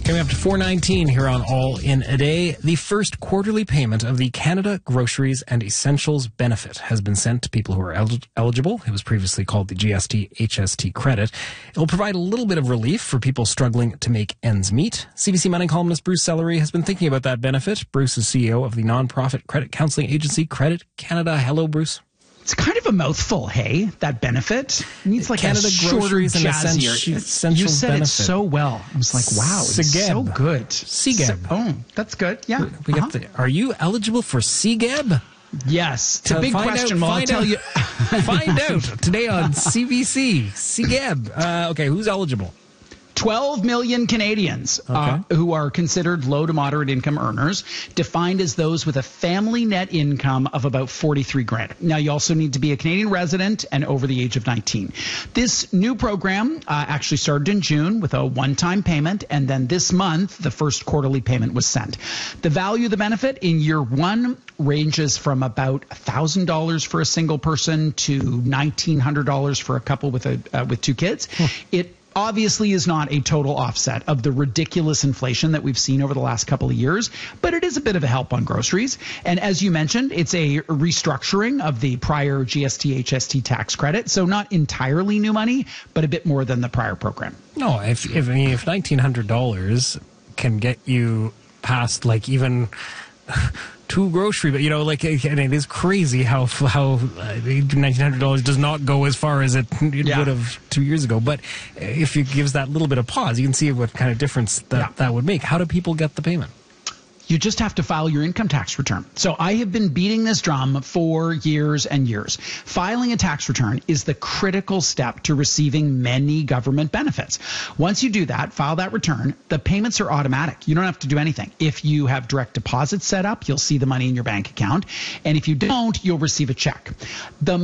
Coming up to 4:19 here on All in a Day, the first quarterly payment of the Canada Groceries and Essentials Benefit has been sent to people who are eligible. It was previously called the GST-HST credit. It will provide a little bit of relief for people struggling to make ends meet. CBC Money columnist Bruce Sellery has been thinking about that benefit. Bruce is CEO of the nonprofit credit counseling agency Credit Canada. Hello, Bruce. It's kind of a mouthful, hey, that benefit. It needs like Canada a shorter, Groceries and jazzier. Essentials You said benefit. it so well. I was like, wow, it's CGEB. so good. CGEB. Oh, that's good. Yeah. We got are you eligible for CGEB? Yes. It's a big question. Well, I'll tell you. Find out today on CBC. CGEB. Okay, who's eligible? 12 million Canadians who are considered low to moderate income earners, defined as those with a family net income of about 43 grand. Now, you also need to be a Canadian resident and over the age of 19. This new program actually started in June with a one-time payment, and then this month, the first quarterly payment was sent. The value of the benefit in year one ranges from about $1,000 for a single person to $1,900 for a couple with two kids. It obviously is not a total offset of the ridiculous inflation that we've seen over the last couple of years, but it is a bit of a help on groceries. And as you mentioned, it's a restructuring of the prior GST-HST tax credit. So not entirely new money, but a bit more than the prior program. No, if $1,900 can get you past like even two grocery, but and it is crazy how $1,900 does not go as far as it would have 2 years ago. But if it gives that little bit of pause, you can see what kind of difference that would make. How do people get the payment? You just have to file your income tax return. So I have been beating this drum for years and years. Filing a tax return is the critical step to receiving many government benefits. Once you do that, file that return, the payments are automatic. You don't have to do anything. If you have direct deposit set up, you'll see the money in your bank account. And if you don't, you'll receive a check. The